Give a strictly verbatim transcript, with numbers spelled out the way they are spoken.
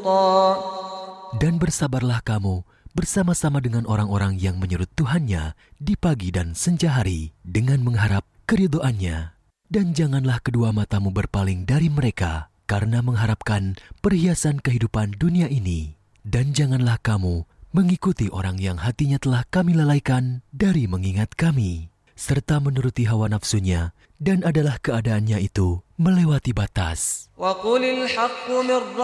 لُوطًا Dan bersabarlah kamu bersama-sama dengan orang-orang yang menyurut Tuhannya di pagi dan senja hari dengan mengharap keridhoannya. Dan janganlah kedua matamu berpaling dari mereka karena mengharapkan perhiasan kehidupan dunia ini. Dan janganlah kamu mengikuti orang yang hatinya telah kami lalaikan dari mengingat kami, serta menuruti hawa nafsunya, dan adalah keadaannya itu melewati batas. وَقُلِ الْحَقُّ مِنْ